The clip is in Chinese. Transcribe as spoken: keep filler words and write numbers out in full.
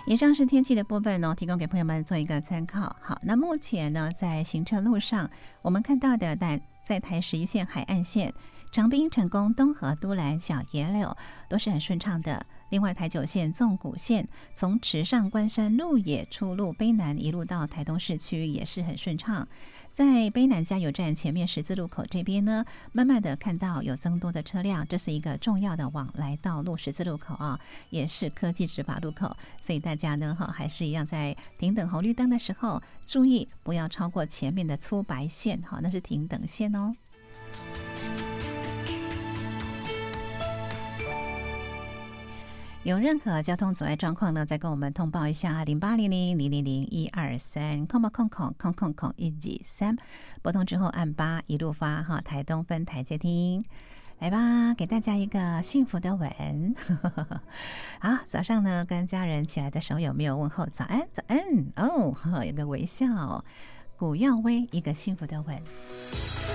以上是天气的部分呢、哦，提供给朋友们做一个参考。好，那目前呢，在行车路上，我们看到的在在台十一线海岸线、长滨、成功、东河、都兰、小野柳都是很顺畅的。另外，台九线、纵谷线从池上、关山、鹿野出入卑南，一路到台东市区也是很顺畅。在卑南加油站前面十字路口这边呢，慢慢的看到有增多的车辆，这是一个重要的往来道路，十字路口啊，也是科技执法路口，所以大家呢哈还是一样在停等红绿灯的时候，注意不要超过前面的粗白线，好，那是停等线哦。有任何交通阻碍状况呢，再跟我们通报一下零八零零零零零一二三空吧空空空空空一几三，拨通之后按八一路发哈，台东分台接听，来吧，给大家一个幸福的吻。好，早上呢跟家人起来的时候有没有问候早安早安哦，有个微笑，古耀威一个幸福的吻。